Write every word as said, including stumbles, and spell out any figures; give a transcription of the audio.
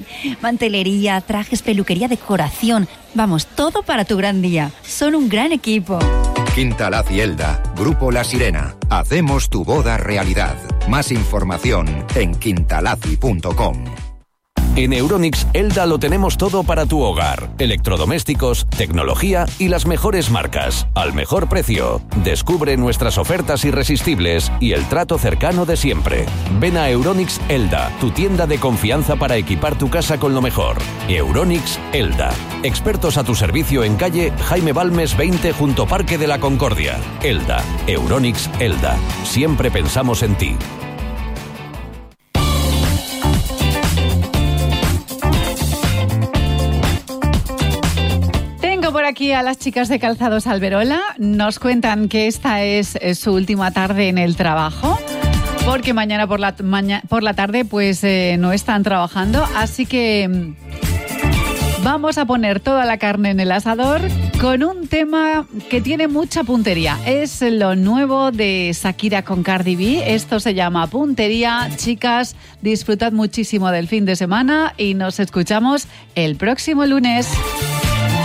Mantelería, trajes, peluquería, decoración. Vamos, todo para tu gran día. Son un gran equipo. Quintalaz y Elda, Grupo La Sirena. Hacemos tu boda realidad. Más información en quintalazi punto com. En Euronics Elda lo tenemos todo para tu hogar. Electrodomésticos, tecnología y las mejores marcas. Al mejor precio. Descubre nuestras ofertas irresistibles y el trato cercano de siempre. Ven a Euronics Elda, tu tienda de confianza para equipar tu casa con lo mejor. Euronics Elda. Expertos a tu servicio en calle Jaime Balmes veinte junto Parque de la Concordia. Elda. Euronics Elda. Siempre pensamos en ti. Por aquí a las chicas de Calzados Alberola. Nos cuentan que esta es su última tarde en el trabajo, porque mañana por la, maña, por la tarde pues eh, no están trabajando, así que vamos a poner toda la carne en el asador con un tema que tiene mucha puntería. Es lo nuevo de Shakira con Cardi B. Esto se llama Puntería. Chicas, disfrutad muchísimo del fin de semana y nos escuchamos el próximo lunes.